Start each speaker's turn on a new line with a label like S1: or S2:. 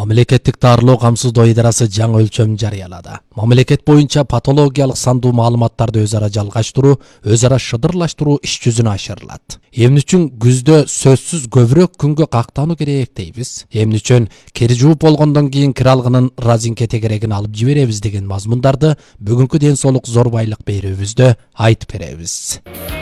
S1: Мамлекеттик дарылоо камсыздоо идарасы жаңы өлчөм жарыялады. Мамлекет боюнча патологиялык сандуу маалыматтарды өз ара жалгаштыруу, өз ара шыдырлаштыруу иш жүзүнө ашырылат. Эмне үчүн күздө сөзсүз көбүрөөк күнгө кактануу керек дейбиз. Эмне үчүн кир жууп болгондон кийин кир алгынын разинке тегерегин алып жиберебиз деген мазмундарды бүгүнкү ден соолук зор байлык берүүбүздө айтып беребиз.